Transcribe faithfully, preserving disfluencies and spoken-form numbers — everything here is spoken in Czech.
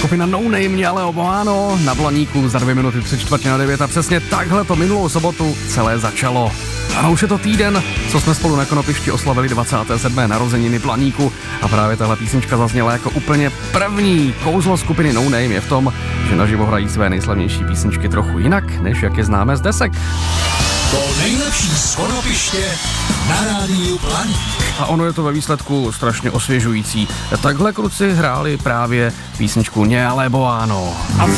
Skupina No Name mě ale oboháno na Blaníku za dvě minuty tři čtvrtě na devět a přesně takhle to minulou sobotu celé začalo. Ano, už je to týden, co jsme spolu na Konopišti oslavili dvacáté sedmé narozeniny Blaníku a právě tahle písnička zazněla jako úplně první. Kouzlo skupiny No Name je v tom, že naživo hrají své nejslavnější písničky trochu jinak, než jak je známe z desek. To nejlepší z Konopiště na rádiu Blaník. A ono je to ve výsledku strašně osvěžující. Takhle kluci hráli právě písničku Ně ale boáno.